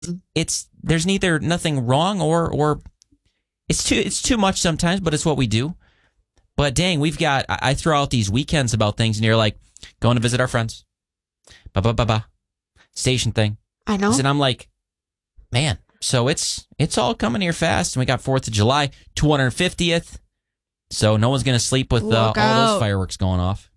there's neither nothing wrong or it's too much sometimes, but it's what we do. But dang, I throw out these weekends about things, and you're like, going to visit our friends. Station thing. I know. And I'm like, man, so it's all coming here fast. And we got 4th of July, 250th. So no one's going to sleep with all those fireworks going off.